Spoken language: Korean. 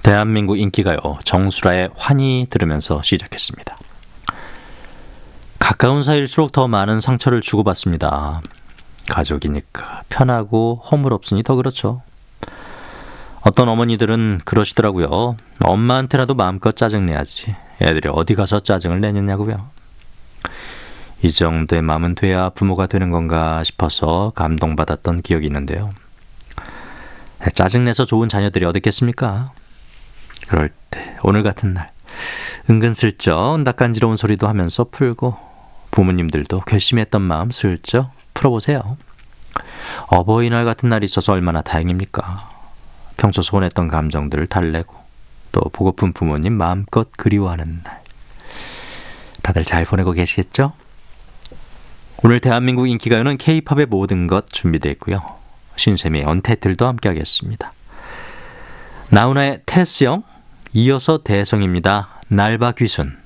대한민국 인기가요, 정수라의 환희 들으면서 시작했습니다. 가까운 사이일수록 더 많은 상처를 주고받습니다. 가족이니까 편하고 허물 없으니 더 그렇죠. 어떤 어머니들은 그러시더라고요. 엄마한테라도 마음껏 짜증내야지. 애들이 어디 가서 짜증을 내느냐고요. 이 정도의 마음은 돼야 부모가 되는 건가 싶어서 감동받았던 기억이 있는데요. 짜증내서 좋은 자녀들이 어디 있겠습니까? 그럴 때 오늘 같은 날 은근슬쩍 낯간지러운 소리도 하면서 풀고, 부모님들도 괘씸했던 마음 슬쩍 풀어보세요. 어버이날 같은 날이 있어서 얼마나 다행입니까? 평소 소원했던 감정들을 달래고 또 보고픈 부모님 마음껏 그리워하는 날. 다들 잘 보내고 계시겠죠? 오늘 대한민국 인기가요는 K-팝의 모든 것 준비되어 있고요. 신세미의 언타이틀도 함께 하겠습니다. 나훈아의 테스형, 이어서 대성입니다. 날바 귀순.